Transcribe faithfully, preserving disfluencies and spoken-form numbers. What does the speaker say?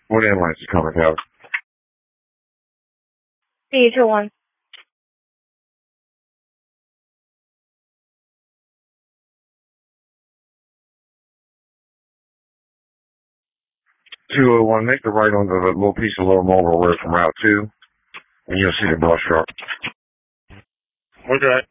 What ambulance is coming, Howard? B two one. two oh one, make the right on the little piece of Lower Marlboro Road from Route two, and you'll see the brush truck. Okay.